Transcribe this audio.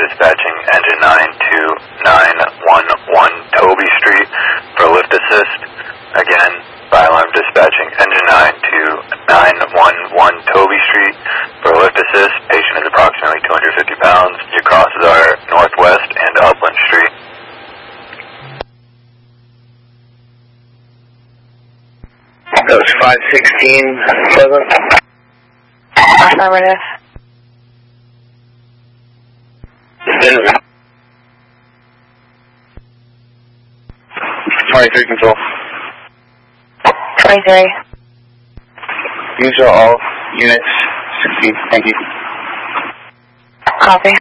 dispatching engine 9 to 911 Toby Street for lift assist. Again, fire alarm dispatching engine 9 to 911 Toby Street for lift assist. Patient is approximately 250 pounds. Your crosses are Northwest and Upland Street. That was 516, Pleasant. Affirmative. 23 control. 23. Use all units 60. Thank you. Copy.